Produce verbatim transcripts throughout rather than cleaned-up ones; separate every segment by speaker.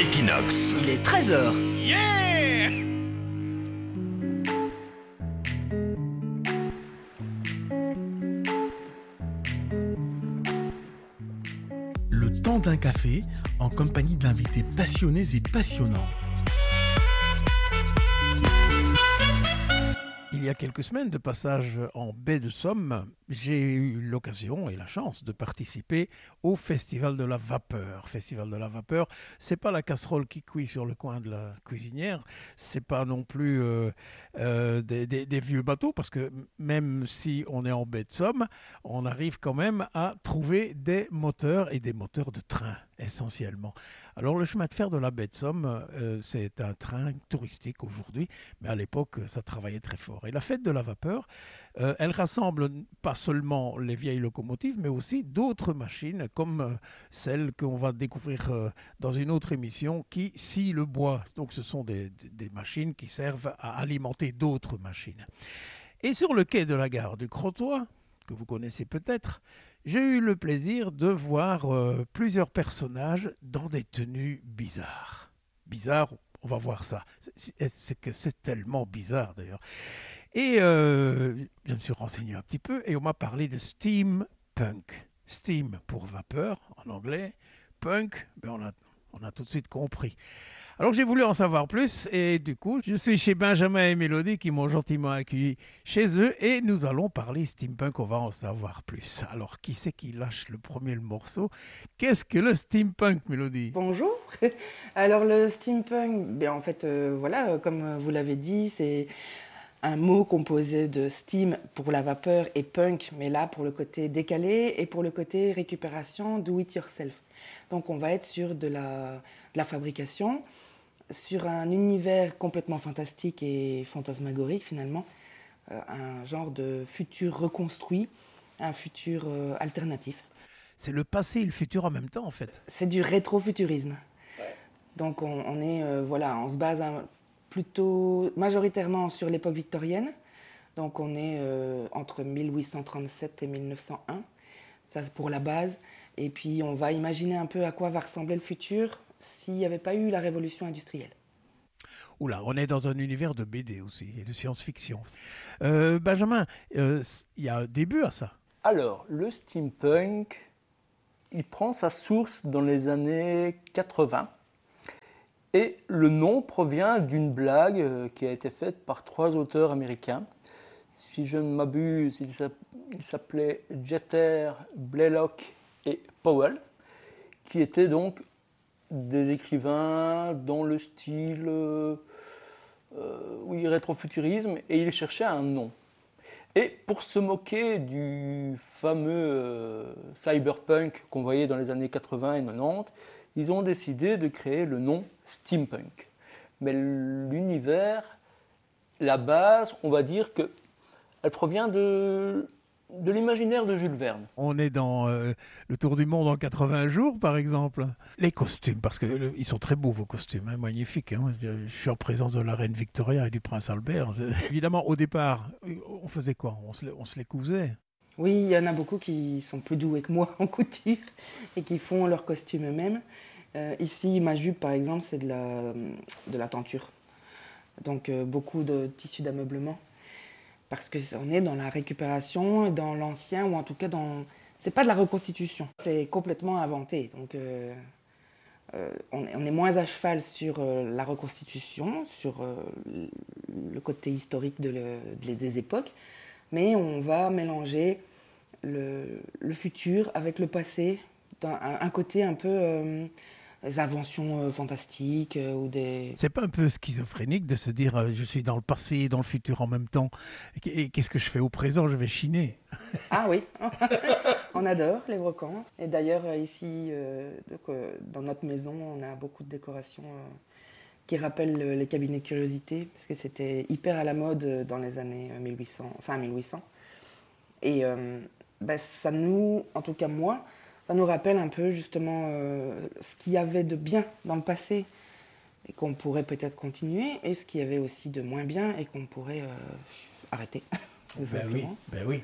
Speaker 1: Equinox.
Speaker 2: Il est treize heures.
Speaker 1: Yeah!
Speaker 3: Le temps d'un café en compagnie d'invités passionnés et passionnants. Il y a quelques semaines, de passage en baie de Somme, j'ai eu l'occasion et la chance de participer au Festival de la Vapeur. Festival de la Vapeur, c'est pas la casserole qui cuit sur le coin de la cuisinière, c'est pas non plus euh, euh, des, des, des vieux bateaux, parce que même si on est en baie de Somme, on arrive quand même à trouver des moteurs et des moteurs de train essentiellement. Alors le chemin de fer de la baie de Somme, euh, c'est un train touristique aujourd'hui, mais à l'époque ça travaillait très fort. Et la fête de la vapeur, euh, elle rassemble pas seulement les vieilles locomotives, mais aussi d'autres machines comme euh, celle qu'on va découvrir euh, dans une autre émission qui scie le bois. Donc ce sont des, des machines qui servent à alimenter d'autres machines. Et sur le quai de la gare du Crotoy, que vous connaissez peut-être, j'ai eu le plaisir de voir euh, plusieurs personnages dans des tenues bizarres. Bizarres, on va voir ça. C'est, c'est que c'est tellement bizarre d'ailleurs. Et euh, je me suis renseigné un petit peu et on m'a parlé de steampunk. Steam pour vapeur en anglais, punk, ben on a, on a tout de suite compris. Alors j'ai voulu en savoir plus et du coup je suis chez Benjamin et Mélodie qui m'ont gentiment accueilli chez eux et nous allons parler steampunk, on va en savoir plus. Alors qui c'est qui lâche le premier le morceau? Qu'est-ce que le steampunk, Mélodie?
Speaker 4: Bonjour. Alors le steampunk, ben en fait euh, voilà, comme vous l'avez dit, c'est un mot composé de steam pour la vapeur et punk, mais là pour le côté décalé et pour le côté récupération, do it yourself. Donc on va être sur de la, de la fabrication, sur un univers complètement fantastique et fantasmagorique finalement, euh, un genre de futur reconstruit, un futur euh, alternatif.
Speaker 3: C'est le passé et le futur en même temps en fait.
Speaker 4: C'est du rétrofuturisme. Ouais. Donc on, on est euh, voilà, on se base un, plutôt majoritairement sur l'époque victorienne. Donc on est euh, entre mille huit cent trente-sept et mille neuf cent un, ça c'est pour la base. Et puis on va imaginer un peu à quoi va ressembler le futur s'il n'y avait pas eu la révolution industrielle.
Speaker 3: Oula, on est dans un univers de B D aussi et de science-fiction. Euh, Benjamin, il euh, y a un début à ça.
Speaker 5: Alors, le steampunk, il prend sa source dans les années quatre-vingts. Et le nom provient d'une blague qui a été faite par trois auteurs américains. Si je ne m'abuse, il s'appelait Jeter, Blaylock et Powell, qui étaient donc des écrivains dans le style euh, oui, rétrofuturisme, et ils cherchaient un nom. Et pour se moquer du fameux euh, cyberpunk qu'on voyait dans les années quatre-vingts et quatre-vingt-dix, ils ont décidé de créer le nom steampunk. Mais l'univers, la base, on va dire qu'elle provient de... de l'imaginaire de Jules Verne.
Speaker 3: On est dans euh, le tour du monde en quatre-vingts jours, par exemple. Les costumes, parce qu'ils sont très beaux, vos costumes, hein, magnifiques. Hein. Je suis en présence de la reine Victoria et du prince Albert. Évidemment, au départ, on faisait quoi? on se, on se les cousait.
Speaker 4: Oui, il y en a beaucoup qui sont plus doués que moi en couture et qui font leurs costumes eux-mêmes. Euh, ici, ma jupe, par exemple, c'est de la, de la tenture. Donc, euh, beaucoup de tissus d'ameublement. Parce qu'on est dans la récupération, dans l'ancien, ou en tout cas dans... C'est pas de la reconstitution, c'est complètement inventé. Donc euh, euh, on, est, on est moins à cheval sur euh, la reconstitution, sur euh, le côté historique de le, de, des époques, mais on va mélanger le, le futur avec le passé, dans un, un côté un peu... Euh, des inventions euh, fantastiques euh, ou des...
Speaker 3: C'est pas un peu schizophrénique de se dire euh, je suis dans le passé et dans le futur en même temps et qu'est-ce que je fais au présent? Je vais chiner.
Speaker 4: Ah oui, on adore les brocantes. Et d'ailleurs ici, euh, donc, euh, dans notre maison, on a beaucoup de décorations euh, qui rappellent euh, les cabinets de curiosité parce que c'était hyper à la mode dans les années mille huit cents, fin mille huit cents. Et euh, bah, ça nous, en tout cas moi, ça nous rappelle un peu justement euh, ce qu'il y avait de bien dans le passé et qu'on pourrait peut-être continuer, et ce qu'il y avait aussi de moins bien et qu'on pourrait euh, arrêter. Tout
Speaker 3: ben oui, ben oui.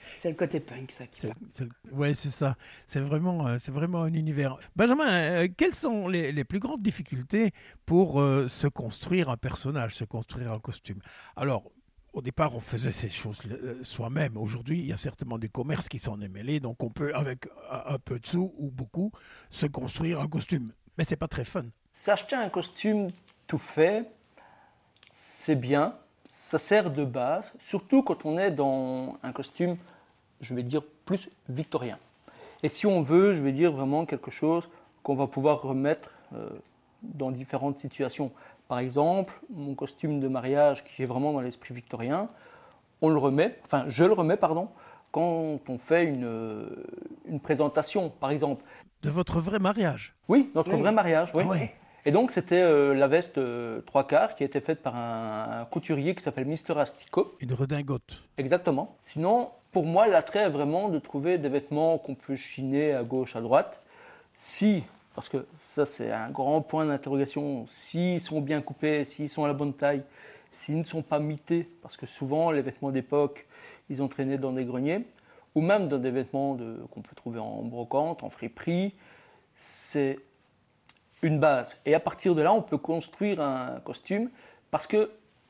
Speaker 4: C'est le côté punk, ça, qui
Speaker 3: C'est-
Speaker 4: parle.
Speaker 3: c'est- Ouais, c'est ça. C'est vraiment, euh, c'est vraiment un univers. Benjamin, euh, quelles sont les, les plus grandes difficultés pour euh, se construire un personnage, se construire un costume? Alors, au départ, on faisait ces choses euh, soi-même. Aujourd'hui, il y a certainement des commerces qui s'en est mêlé, donc on peut, avec un un peu de sous ou beaucoup, se construire un costume. Mais c'est pas très fun.
Speaker 5: S'acheter un costume tout fait, c'est bien, ça sert de base, surtout quand on est dans un costume, je vais dire, plus victorien. Et si on veut, je vais dire vraiment quelque chose qu'on va pouvoir remettre euh, dans différentes situations. Par exemple, mon costume de mariage qui est vraiment dans l'esprit victorien, on le remet, enfin je le remets, pardon, quand on fait une, euh, une présentation, par exemple.
Speaker 3: De votre vrai mariage.
Speaker 5: Oui, notre
Speaker 4: Oui.
Speaker 5: vrai mariage, oui.
Speaker 3: Ah ouais.
Speaker 5: Et donc c'était euh, la veste euh, trois quarts qui a été faite par un, un couturier qui s'appelle Mister Astico.
Speaker 3: Une redingote.
Speaker 5: Exactement. Sinon, pour moi, l'attrait est vraiment de trouver des vêtements qu'on peut chiner à gauche, à droite. Si, parce que ça c'est un grand point d'interrogation, s'ils sont bien coupés, s'ils sont à la bonne taille, s'ils ne sont pas mités, parce que souvent les vêtements d'époque, ils ont traîné dans des greniers, ou même dans des vêtements de- qu'on peut trouver en brocante, en friperie, c'est une base. Et à partir de là, on peut construire un costume, parce que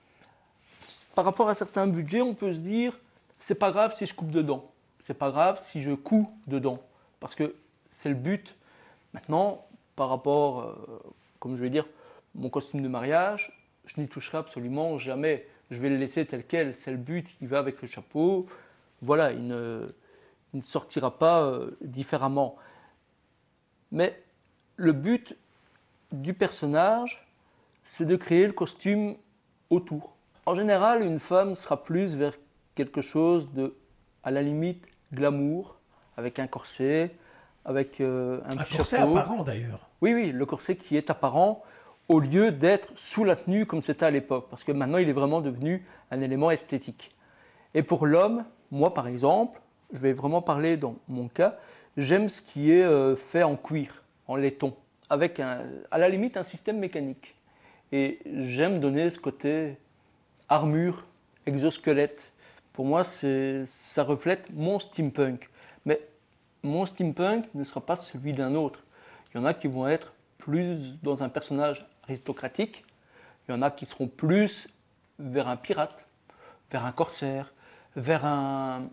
Speaker 5: par rapport à certains budgets, on peut se dire, c'est pas grave si je coupe dedans, c'est pas grave si je couds dedans, parce que c'est le but. Maintenant, par rapport, euh, comme je vais dire, mon costume de mariage, je n'y toucherai absolument jamais. Je vais le laisser tel quel, c'est le but, il va avec le chapeau. Voilà, il ne, il ne sortira pas euh, différemment. Mais le but du personnage, c'est de créer le costume autour. En général, une femme sera plus vers quelque chose de, à la limite, glamour, avec un corset, avec euh, un,
Speaker 3: Un
Speaker 5: petit
Speaker 3: corset
Speaker 5: chapeau.
Speaker 3: apparent d'ailleurs.
Speaker 5: Oui, oui, le corset qui est apparent, au lieu d'être sous la tenue comme c'était à l'époque, parce que maintenant il est vraiment devenu un élément esthétique. Et pour l'homme, moi par exemple, je vais vraiment parler dans mon cas, j'aime ce qui est euh, fait en cuir, en laiton, avec un, à la limite un système mécanique. Et j'aime donner ce côté armure, exosquelette. Pour moi, c'est, ça reflète mon steampunk. Mais mon steampunk ne sera pas celui d'un autre. Il y en a qui vont être plus dans un personnage aristocratique, il y en a qui seront plus vers un pirate, vers un corsaire, vers un...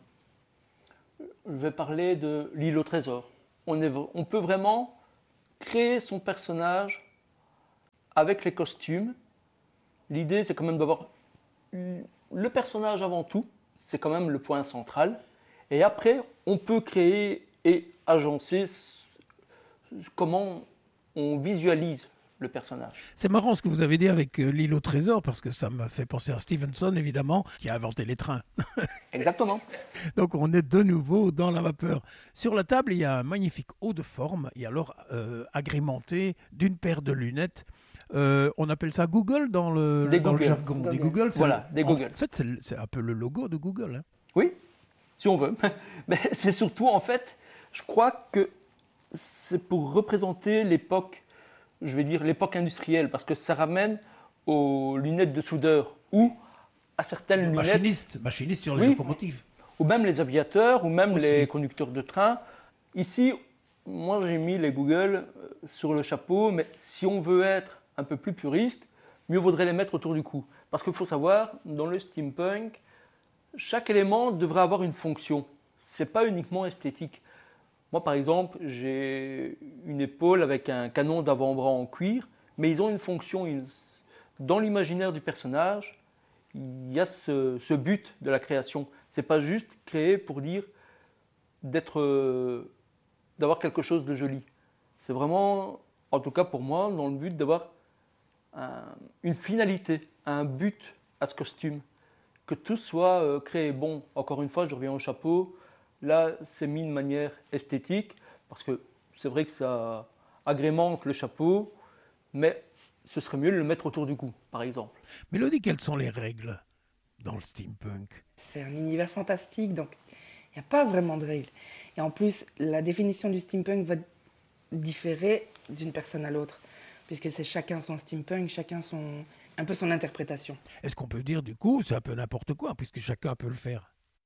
Speaker 5: Je vais parler de l'île au trésor. On, est, on peut vraiment créer son personnage avec les costumes. L'idée, c'est quand même d'avoir le personnage avant tout, c'est quand même le point central. Et après, on peut créer et agencer comment on visualise le personnage.
Speaker 3: C'est marrant ce que vous avez dit avec euh, l'île au trésor, parce que ça me fait penser à Stevenson, évidemment, qui a inventé les trains.
Speaker 5: Exactement.
Speaker 3: Donc on est de nouveau dans la vapeur. Sur la table, il y a un magnifique haut de forme, et alors euh, agrémenté d'une paire de lunettes. Euh, on appelle ça Google dans le,
Speaker 5: Des
Speaker 3: dans le
Speaker 5: Google.
Speaker 3: jargon. Des
Speaker 4: Google.
Speaker 3: Google, c'est
Speaker 5: Voilà,
Speaker 3: le-
Speaker 5: des
Speaker 3: en
Speaker 5: Google.
Speaker 3: fait, c'est le- c'est un peu le logo de Google. Hein.
Speaker 5: Oui, si on veut. Mais c'est surtout, en fait, je crois que c'est pour représenter l'époque, je vais dire l'époque industrielle, parce que ça ramène aux lunettes de soudeur ou à certaines lunettes,
Speaker 3: Machiniste, machiniste sur les
Speaker 5: Oui.
Speaker 3: locomotives.
Speaker 5: ou même les aviateurs, ou même
Speaker 3: Aussi.
Speaker 5: les conducteurs de train. Ici, moi j'ai mis les Google euh, sur le chapeau, mais si on veut être un peu plus puriste, mieux vaudrait les mettre autour du cou. Parce qu'il faut savoir, dans le steampunk, chaque élément devrait avoir une fonction. Ce n'est pas uniquement esthétique. Moi, par exemple, j'ai une épaule avec un canon d'avant-bras en cuir, mais ils ont une fonction. Ils- Dans l'imaginaire du personnage, il y a ce, ce but de la création. Ce n'est pas juste créer pour dire d'être, euh, d'avoir quelque chose de joli. C'est vraiment, en tout cas pour moi, dans le but d'avoir un- une finalité, un but à ce costume. Que tout soit euh, créé. Bon, encore une fois, je reviens au chapeau. Là, c'est mis de manière esthétique, parce que c'est vrai que ça agrémente le chapeau, mais ce serait mieux de le mettre autour du cou, par exemple.
Speaker 3: Mélodie, quelles sont les règles dans le steampunk?
Speaker 4: C'est un univers fantastique, donc il n'y a pas vraiment de règles. Et en plus, la définition du steampunk va différer d'une personne à l'autre, puisque c'est chacun son steampunk, chacun son, un peu son interprétation.
Speaker 3: Est-ce qu'on peut dire du coup, c'est un peu n'importe quoi, puisque chacun peut le faire?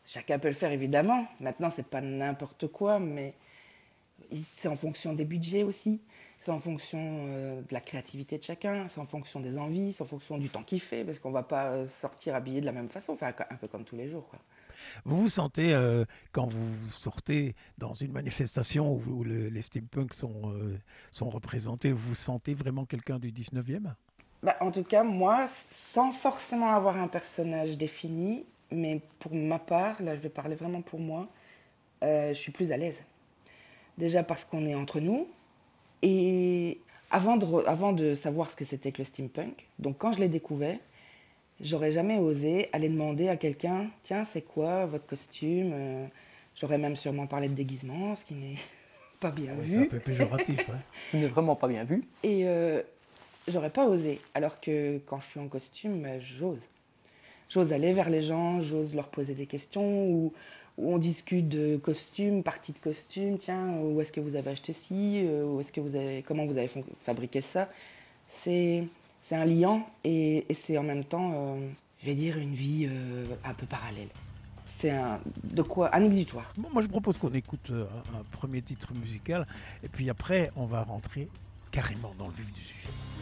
Speaker 4: chacun peut le faire évidemment. Maintenant, c'est pas n'importe quoi, mais c'est en fonction des budgets aussi. C'est en fonction euh, de la créativité de chacun, c'est en fonction des envies, c'est en fonction du temps qu'il fait, parce qu'on ne va pas euh, sortir habillé de la même façon, enfin un peu comme tous les jours, quoi.
Speaker 3: Vous vous sentez, euh, quand vous sortez dans une manifestation où, où le, les steampunks sont, euh, sont représentés, vous vous sentez vraiment quelqu'un du dix-neuvième?
Speaker 4: Bah, en tout cas, moi, sans forcément avoir un personnage défini, mais pour ma part, là je vais parler vraiment pour moi, euh, je suis plus à l'aise. Déjà parce qu'on est entre nous. Et avant de, re- avant de savoir ce que c'était que le steampunk, donc quand je l'ai découvert, j'aurais jamais osé aller demander à quelqu'un, tiens, c'est quoi votre costume? Euh, J'aurais même sûrement parlé de déguisement, ce qui n'est pas bien
Speaker 3: Oui, c'est un
Speaker 4: vu.
Speaker 3: peu péjoratif. Ouais.
Speaker 5: Ce qui n'est vraiment pas bien vu.
Speaker 4: Et euh, j'aurais pas osé. Alors que quand je suis en costume, bah, j'ose. J'ose aller vers les gens, j'ose leur poser des questions, ou, ou on discute de costumes, parties de costumes, tiens, où est-ce que vous avez acheté ci, euh, où est-ce que vous avez, comment vous avez fon- fabriqué ça. C'est, c'est un liant et, et c'est en même temps, euh, je vais dire, une vie euh, un peu parallèle. C'est un, de quoi, un exutoire.
Speaker 3: Bon, moi, je propose qu'on écoute euh, un, un premier titre musical et puis après, on va rentrer carrément dans le vif du sujet.